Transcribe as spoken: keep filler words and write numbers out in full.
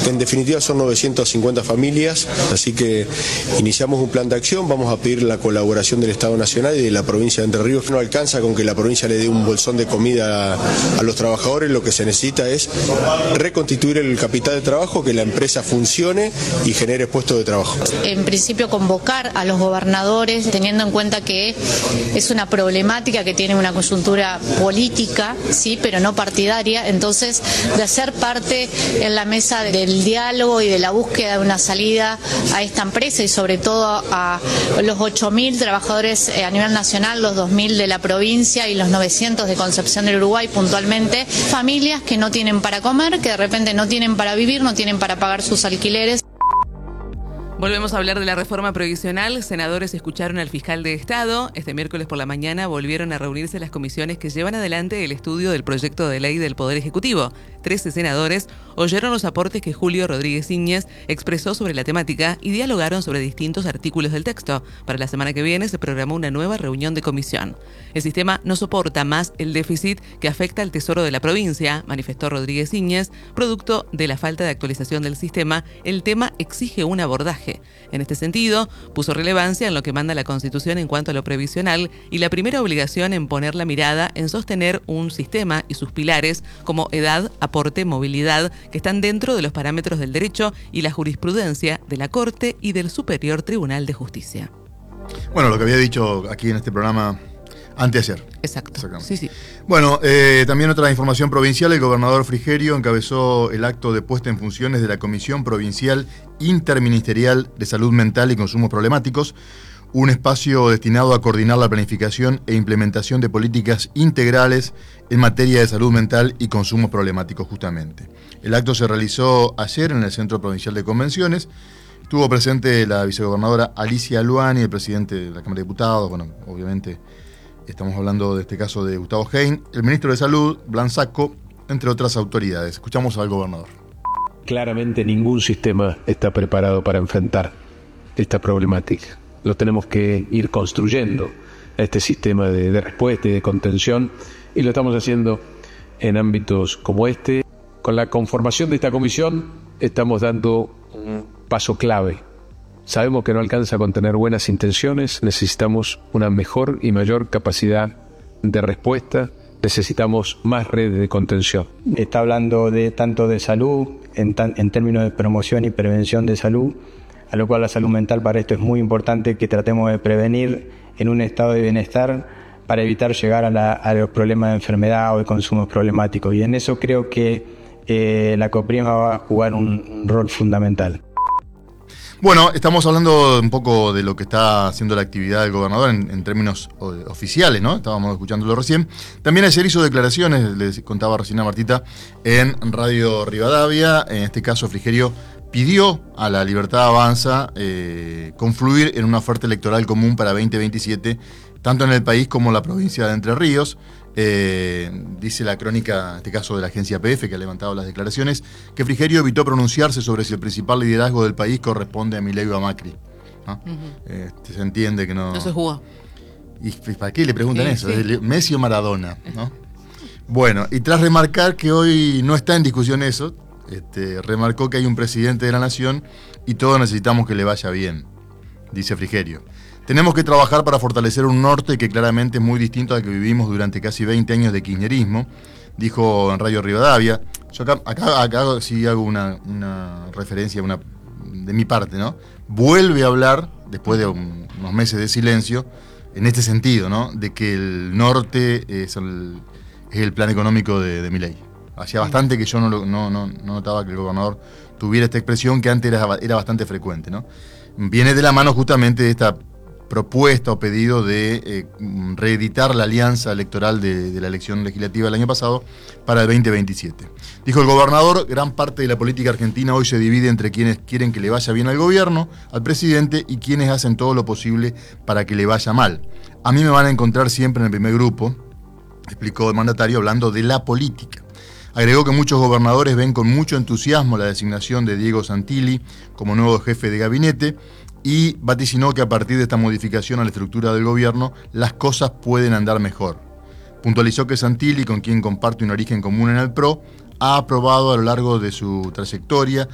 En definitiva son novecientas cincuenta familias, así que iniciamos un plan de acción, vamos a pedir la colaboración del Estado Nacional y de la provincia de Entre Ríos. No alcanza con que la provincia le dé un bolsón de comida a, a los trabajadores, lo que se necesita es reconstituir el capital de trabajo, que la empresa funcione y genere puestos de trabajo. En principio convocar a los gobernadores, teniendo en cuenta que es una problemática que tiene una coyuntura política, sí, pero no partidaria, entonces de hacer parte en la mesa del diálogo y de la búsqueda de una salida a esta empresa y sobre todo a los ocho mil trabajadores a nivel nacional, los dos mil de la provincia y los novecientos de Concepción del Uruguay puntualmente, familias que no tienen para comer, que de repente no tienen para vivir, no tienen para pagar sus alquileres. Volvemos a hablar de la reforma provisional. Senadores escucharon al fiscal de Estado. Este miércoles por la mañana volvieron a reunirse las comisiones que llevan adelante el estudio del proyecto de ley del Poder Ejecutivo. Trece senadores oyeron los aportes que Julio Rodríguez Íñez expresó sobre la temática y dialogaron sobre distintos artículos del texto. Para la semana que viene se programó una nueva reunión de comisión. El sistema no soporta más el déficit que afecta al tesoro de la provincia, manifestó Rodríguez Íñez. Producto de la falta de actualización del sistema, el tema exige un abordaje. En este sentido, puso relevancia en lo que manda la Constitución en cuanto a lo previsional y la primera obligación en poner la mirada en sostener un sistema y sus pilares como edad, aporte, movilidad, que están dentro de los parámetros del derecho y la jurisprudencia de la Corte y del Superior Tribunal de Justicia. Bueno, lo que había dicho aquí en este programa anteayer. Exacto. Sí, sí. Bueno, eh, también otra información provincial. El gobernador Frigerio encabezó el acto de puesta en funciones de la Comisión Provincial Interministerial de Salud Mental y Consumos Problemáticos, un espacio destinado a coordinar la planificación e implementación de políticas integrales en materia de salud mental y consumos problemáticos, justamente. El acto se realizó ayer en el Centro Provincial de Convenciones. Estuvo presente la vicegobernadora Alicia Luani, el presidente de la Cámara de Diputados, bueno, obviamente estamos hablando de este caso de Gustavo Hein, el ministro de Salud, Blan Sacco, entre otras autoridades. Escuchamos al gobernador. Claramente ningún sistema está preparado para enfrentar esta problemática. Lo tenemos que ir construyendo, este sistema de, de respuesta y de contención, y lo estamos haciendo en ámbitos como este. Con la conformación de esta comisión estamos dando un paso clave. Sabemos que no alcanza a contener buenas intenciones, necesitamos una mejor y mayor capacidad de respuesta, necesitamos más redes de contención. Está hablando de tanto de salud, en, tan, en términos de promoción y prevención de salud, a lo cual la salud mental para esto es muy importante que tratemos de prevenir en un estado de bienestar para evitar llegar a, la, a los problemas de enfermedad o de consumos problemáticos. Y en eso creo que eh, la COPRIMA va a jugar un, un rol fundamental. Bueno, estamos hablando un poco de lo que está haciendo la actividad del gobernador en, en términos oficiales, ¿no? Estábamos escuchándolo recién. También ayer hizo declaraciones, les contaba recién a Martita, en Radio Rivadavia. En este caso, Frigerio pidió a la Libertad Avanza eh, confluir en una oferta electoral común para veinte veintisiete, tanto en el país como en la provincia de Entre Ríos. Eh, dice la crónica, en este caso de la agencia P F, que ha levantado las declaraciones, que Frigerio evitó pronunciarse sobre si el principal liderazgo del país corresponde a Milei o a Macri. ¿No? Uh-huh. Este, se entiende que no... No se jugó. ¿Y para qué le preguntan sí, eso? Sí. ¿Messi o Maradona? ¿No? Bueno, y tras remarcar que hoy no está en discusión eso, este, remarcó que hay un presidente de la nación y todos necesitamos que le vaya bien, dice Frigerio. Tenemos que trabajar para fortalecer un norte que claramente es muy distinto al que vivimos durante casi veinte años de kirchnerismo, dijo en Radio Rivadavia. Yo acá, acá, acá sí hago una, una referencia una, de mi parte, ¿no? Vuelve a hablar, después de un, unos meses de silencio, en este sentido, ¿no? De que el norte es el, es el plan económico de, de Milei. Hacía bastante que yo no, no, no, no notaba que el gobernador tuviera esta expresión que antes era, era bastante frecuente, ¿no? Viene de la mano justamente de esta propuesta o pedido de eh, reeditar la alianza electoral de, de la elección legislativa del año pasado para el veinte veintisiete. Dijo el gobernador, gran parte de la política argentina hoy se divide entre quienes quieren que le vaya bien al gobierno, al presidente, y quienes hacen todo lo posible para que le vaya mal. A mí me van a encontrar siempre en el primer grupo, explicó el mandatario hablando de la política. Agregó que muchos gobernadores ven con mucho entusiasmo la designación de Diego Santilli como nuevo jefe de gabinete, y vaticinó que a partir de esta modificación a la estructura del gobierno, las cosas pueden andar mejor. Puntualizó que Santilli, con quien comparte un origen común en el P R O, ha aprobado a lo largo de su trayectoria